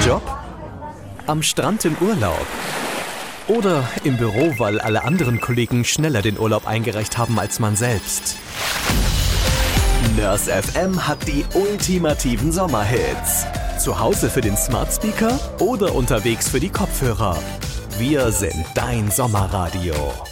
Job? Am Strand im Urlaub? Oder im Büro, weil alle anderen Kollegen schneller den Urlaub eingereicht haben als man selbst? Nurse FM hat die ultimativen Sommerhits. Zu Hause für den Smart Speaker oder unterwegs für die Kopfhörer. Wir sind dein Sommerradio.